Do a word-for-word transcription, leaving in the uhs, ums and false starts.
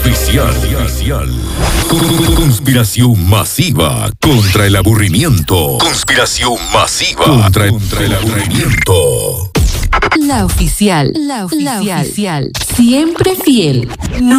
oficial. Conspiración masiva contra el aburrimiento. Conspiración masiva contra, contra el aburrimiento. La oficial, la oficial, la oficial. Siempre fiel.